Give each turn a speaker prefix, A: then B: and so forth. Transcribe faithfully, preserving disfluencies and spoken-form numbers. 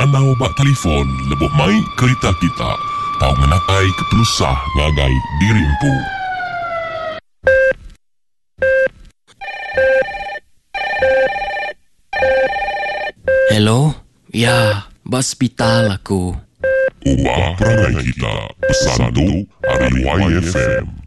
A: nanau bak telefon lebih mai kereta kita. Tau menakai ketelusah ngagai dirimpu.
B: Hello? Ya, hospital aku.
A: Ubah perangai kita. Pesan tu hari Y F M.